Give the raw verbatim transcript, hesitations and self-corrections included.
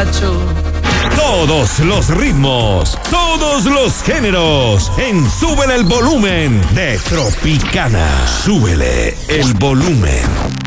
borracho. Todos los ritmos, todos los géneros, en Súbele el Volumen de Tropicana. Súbele el volumen.